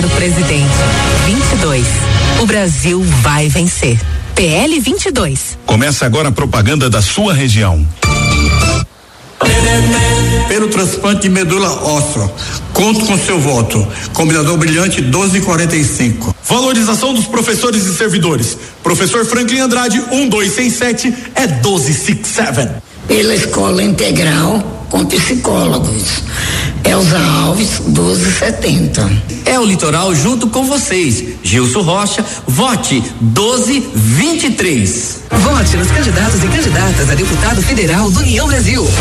para o presidente. 22. O Brasil vai vencer. PL 22. Começa agora a propaganda da sua região. Pelo transplante de medula óssea, conto com seu voto. Combinador brilhante 1245. Valorização dos professores e servidores. Professor Franklin Andrade 1267 é 1267. Pela Escola Integral com psicólogos. Elza Alves 1270. É o Litoral junto com vocês. Gilson Rocha, vote 1223. Vote nos candidatos e candidatas a deputado federal do União Brasil.